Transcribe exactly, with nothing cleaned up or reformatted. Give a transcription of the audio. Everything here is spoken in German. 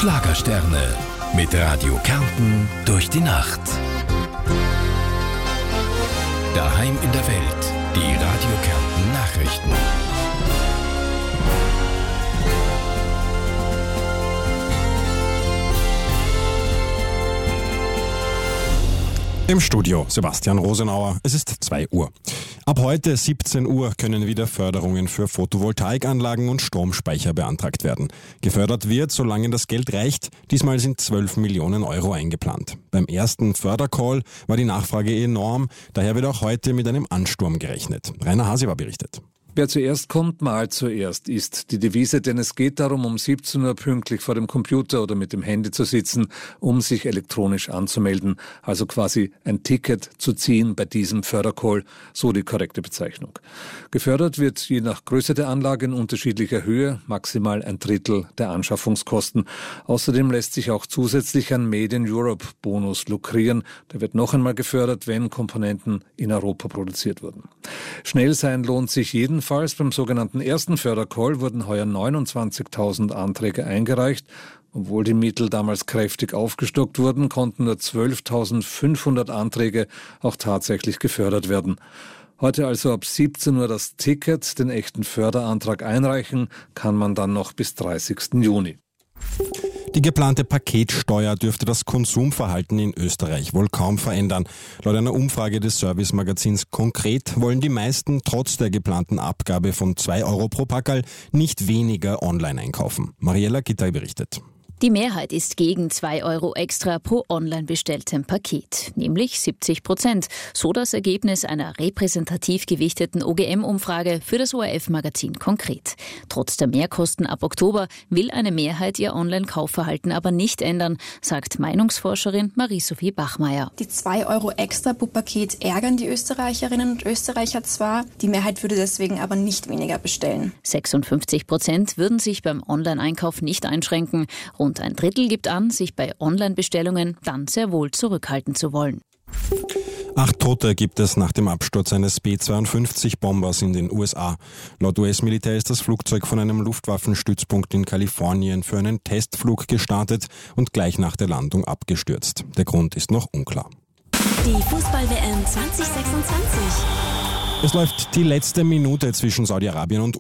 Schlagersterne mit Radio Kärnten durch die Nacht. Daheim in der Welt, die Radio Kärnten Nachrichten. Im Studio Sebastian Rosenauer. Es ist zwei Uhr. Ab heute siebzehn Uhr können wieder Förderungen für Photovoltaikanlagen und Stromspeicher beantragt werden. Gefördert wird, solange das Geld reicht. Diesmal sind zwölf Millionen Euro eingeplant. Beim ersten Fördercall war die Nachfrage enorm. Daher wird auch heute mit einem Ansturm gerechnet. Rainer Hasiber berichtet. Wer zuerst kommt, malt zuerst, ist die Devise, denn es geht darum, um siebzehn Uhr pünktlich vor dem Computer oder mit dem Handy zu sitzen, um sich elektronisch anzumelden, also quasi ein Ticket zu ziehen bei diesem Fördercall, so die korrekte Bezeichnung. Gefördert wird je nach Größe der Anlage in unterschiedlicher Höhe, maximal ein Drittel der Anschaffungskosten. Außerdem lässt sich auch zusätzlich ein Made in Europe Bonus lukrieren. Der wird noch einmal gefördert, wenn Komponenten in Europa produziert wurden. Schnell sein lohnt sich jeden Jedenfalls beim sogenannten ersten Fördercall wurden heuer neunundzwanzigtausend Anträge eingereicht. Obwohl die Mittel damals kräftig aufgestockt wurden, konnten nur zwölftausendfünfhundert Anträge auch tatsächlich gefördert werden. Heute also ab siebzehn Uhr das Ticket, den echten Förderantrag einreichen, kann man dann noch bis dreißigsten Juni. Die geplante Paketsteuer dürfte das Konsumverhalten in Österreich wohl kaum verändern. Laut einer Umfrage des Service-Magazins Konkret wollen die meisten trotz der geplanten Abgabe von zwei Euro pro Packerl nicht weniger online einkaufen. Mariella Gitter berichtet. Die Mehrheit ist gegen zwei Euro extra pro online bestelltem Paket, nämlich siebzig Prozent. So das Ergebnis einer repräsentativ gewichteten O G M-Umfrage für das O R F-Magazin Konkret. Trotz der Mehrkosten ab Oktober will eine Mehrheit ihr Online-Kaufverhalten aber nicht ändern, sagt Meinungsforscherin Marie-Sophie Bachmeier. Die zwei Euro extra pro Paket ärgern die Österreicherinnen und Österreicher zwar, die Mehrheit würde deswegen aber nicht weniger bestellen. sechsundfünfzig Prozent würden sich beim Online-Einkauf nicht einschränken. Rund ein Drittel gibt an, sich bei Online-Bestellungen dann sehr wohl zurückhalten zu wollen. Acht Tote gibt es nach dem Absturz eines B zweiundfünfzig Bombers in den U S A. Laut U S-Militär ist das Flugzeug von einem Luftwaffenstützpunkt in Kalifornien für einen Testflug gestartet und gleich nach der Landung abgestürzt. Der Grund ist noch unklar. Die Fußball-W M zwanzig sechsundzwanzig. Es läuft die letzte Minute zwischen Saudi-Arabien und